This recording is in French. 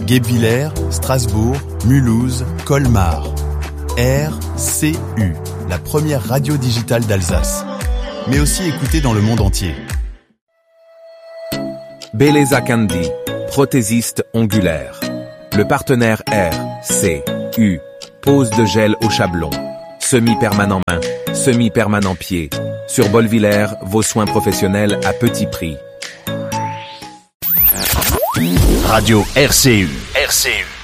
Guebwiller, Strasbourg, Mulhouse, Colmar. RCU, la première radio digitale d'Alsace. Mais aussi écoutée dans le monde entier. Beleza Candy, prothésiste ongulaire. Le partenaire RCU, pose de gel au chablon. Semi-permanent main, semi-permanent pied. Sur Bolviller, vos soins professionnels à petit prix. Radio RCU. RCU.